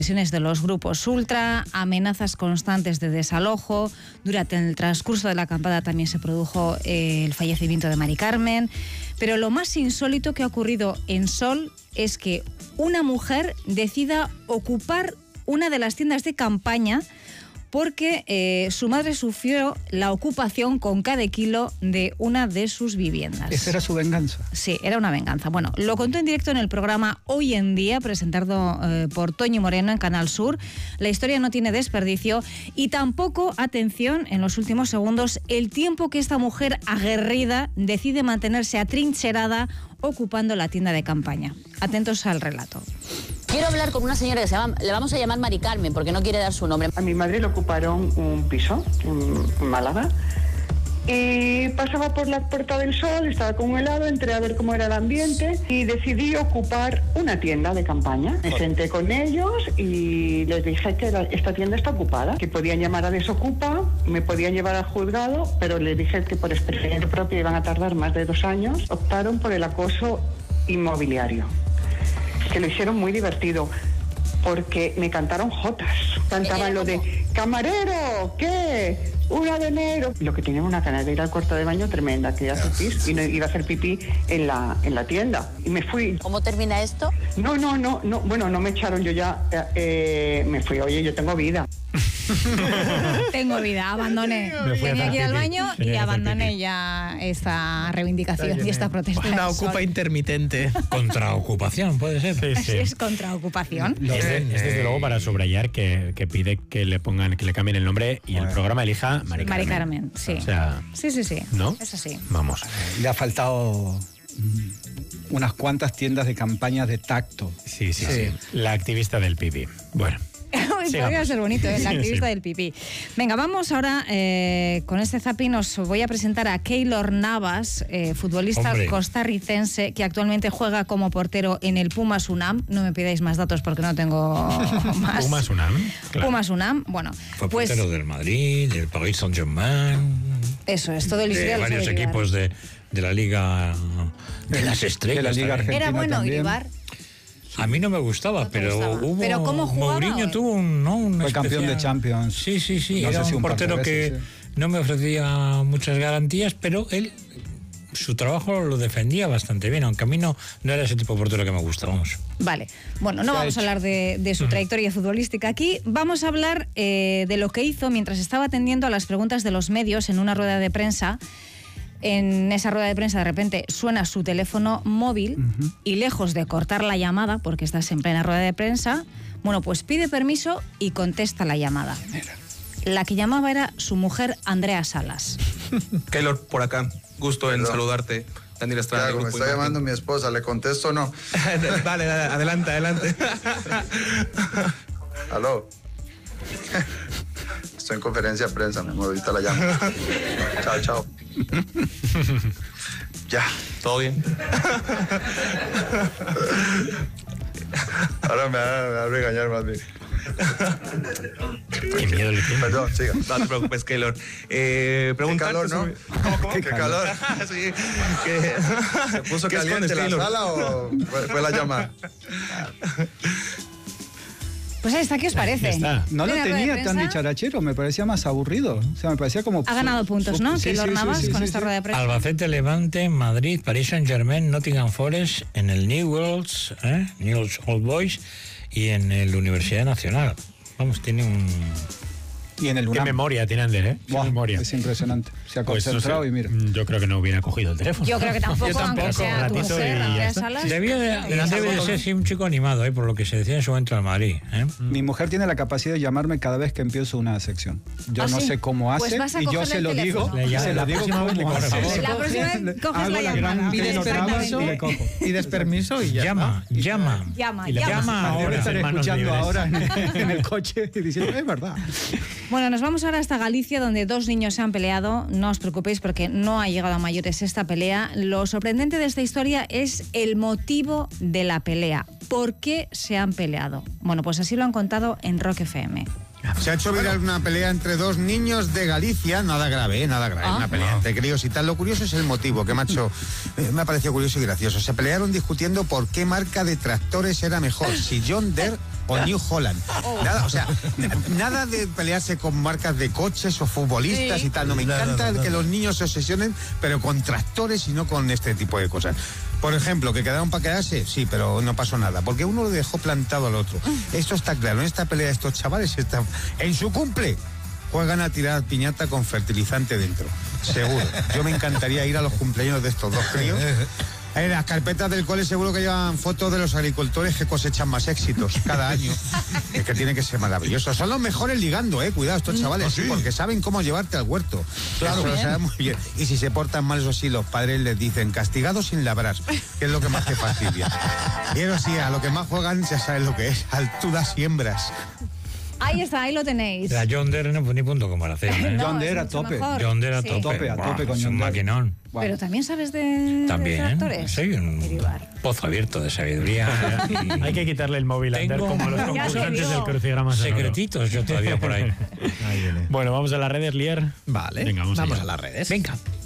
de los grupos ultra, amenazas constantes de desalojo. Durante el transcurso de la acampada también se produjo el fallecimiento de Mari Carmen. Pero lo más insólito que ha ocurrido en Sol es que una mujer decida ocupar una de las tiendas de campaña porque su madre sufrió la ocupación con cada kilo de una de sus viviendas. ¿Esa era su venganza? Sí, era una venganza. Bueno, lo contó en directo en el programa Hoy en Día, presentado por Toñi Moreno en Canal Sur. La historia no tiene desperdicio y tampoco, atención, en los últimos segundos, el tiempo que esta mujer aguerrida decide mantenerse atrincherada ocupando la tienda de campaña. Atentos al relato. Quiero hablar con una señora que se llama, le vamos a llamar Mari Carmen, porque no quiere dar su nombre. A mi madre le ocuparon un piso en Málaga y pasaba por la Puerta del Sol, estaba con un helado, entré a ver cómo era el ambiente y decidí ocupar una tienda de campaña. Me senté con ellos y les dije que esta tienda está ocupada, que podían llamar a Desocupa, me podían llevar al juzgado, pero les dije que por experiencia propia iban a tardar más de 2 años. Optaron por el acoso inmobiliario, que lo hicieron muy divertido, porque me cantaron jotas. Cantaban lo de, camarero, ¿qué? 1 de enero. Lo que tenía una gana de ir al cuarto de baño tremenda, que iba a hacer pis y no iba a hacer pipí en la tienda. Y me fui. ¿Cómo termina esto? No, bueno, no me echaron, yo ya me fui. Oye, yo tengo vida. Tengo vida, abandoné. Tenía que ir al baño y abandoné ya esta reivindicación y esta protesta. Una ocupa intermitente. Contraocupación, puede ser. Sí. Es contraocupación. Es desde luego para subrayar que pide que le cambien el nombre y el programa elija Mari Carmen. Mari Carmen, sí. O sea, sí. ¿no? Es así. Vamos. Le ha faltado unas cuantas tiendas de campaña de tacto. Sí. La activista del pipí. Bueno. Podría ser bonito, la activista del pipí. Venga, vamos ahora con este zapping. Os voy a presentar a Keylor Navas, futbolista costarricense que actualmente juega como portero en el Pumas UNAM. No me pidáis más datos porque no tengo más. Pumas UNAM, claro. Pumas UNAM, bueno. Fue portero del Madrid, del Paris Saint-Germain. Eso es, todo el de varios equipos de la Liga de las Estrellas. De la Liga Argentina. Era bueno, Iribar. A mí no me gustaba, pero ¿cómo jugaba? Mourinho tuvo un fue campeón de Champions. Sí. No era un portero que no me ofrecía muchas garantías, pero él, su trabajo lo defendía bastante bien, aunque a mí no era ese tipo de portero que me gustaba. Vale, bueno, no vamos a hablar de su trayectoria futbolística aquí. Vamos a hablar de lo que hizo mientras estaba atendiendo a las preguntas de los medios en una rueda de prensa. En esa rueda de prensa de repente suena su teléfono móvil y lejos de cortar la llamada, porque estás en plena rueda de prensa, bueno, pues pide permiso y contesta la llamada. La que llamaba era su mujer, Andrea Salas. Keylor, por acá. Gusto en saludarte. Daniel Estrada. Claro, me está llamando mi esposa. ¿Le contesto o no? Vale, adelante. Aló. Estoy en conferencia de prensa, mi amor. Ahorita la llamo. Chao. Ya, todo bien. Ahora me va a regañar más bien. Qué miedo le tiene. Perdón, siga. No te preocupes, Keylor. Qué calor, ¿no? ¿Cómo? Qué calor. Sí. ¿Se puso caliente la sala o fue la llamada? Pues ahí está, ¿qué os parece? No lo tenía tan dicharachero, me parecía más aburrido. O sea, me parecía como... Ha ganado puntos, ¿no? Keylor Navas con esta rueda de prensa. Albacete, Levante, Madrid, Paris Saint-Germain, Nottingham Forest, en el Newell's Old Boys y en la Universidad Nacional. Vamos, tiene un... Y en el UNAM. Qué memoria tiene Ander, ¿eh? Wow, memoria. Es impresionante. Se ha concentrado y mira. Yo creo que no hubiera cogido el teléfono. Yo creo que tampoco, aunque sea tu mujer, Andrea Salas. Debe de ser sí, un chico animado, por lo que se decía en su momento al Madrid. Mi mujer tiene la capacidad de llamarme cada vez que empiezo una sección. Yo no sé cómo hace y yo se lo digo. Se lo digo cómo hace. La próxima vez coges la llamada. Pides permiso y llama. Llama. Ahora estaré escuchando ahora en el coche y diciendo, es verdad. Bueno, nos vamos ahora hasta Galicia, donde 2 niños se han peleado. No os preocupéis porque no ha llegado a mayores esta pelea. Lo sorprendente de esta historia es el motivo de la pelea. ¿Por qué se han peleado? Bueno, pues así lo han contado en Rock FM. Se ha hecho viral una pelea entre 2 niños de Galicia, nada grave, una pelea entre críos y tal. Lo curioso es el motivo, que macho, me ha parecido curioso y gracioso. Se pelearon discutiendo por qué marca de tractores era mejor, si John Deere o New Holland. Nada, o sea, nada de pelearse con marcas de coches o futbolistas y tal. No, me encanta que los niños se obsesionen, pero con tractores y no con este tipo de cosas. Por ejemplo, que quedaron para quedarse, sí, pero no pasó nada, porque uno lo dejó plantado al otro. Esto está claro, en esta pelea de estos chavales, en su cumple, juegan a tirar piñata con fertilizante dentro. Seguro. Yo me encantaría ir a los cumpleaños de estos dos críos. En las carpetas del cole seguro que llevan fotos de los agricultores que cosechan más éxitos cada año. Es que tiene que ser maravilloso. Son los mejores ligando, cuidado estos chavales, sí, porque saben cómo llevarte al huerto. Claro, lo saben muy bien. Y si se portan mal, eso sí, los padres les dicen castigados sin labrar, que es lo que más te fastidia. Y eso sí, a lo que más juegan ya saben lo que es, alturas y hembras. Ahí está, ahí lo tenéis. La John Deere no fue ni punto comparación. No, John Deere a tope. John Deere a tope. A tope con es un maquinón. Wow. Pero también sabes de tractores. Soy un pozo abierto de sabiduría. Hay que quitarle el móvil a Ander como los concursantes del crucigrama sonoro. Secretitos yo todavía por ahí. Bueno, vamos a las redes, Lier. Vale, venga, vamos a las redes. Venga.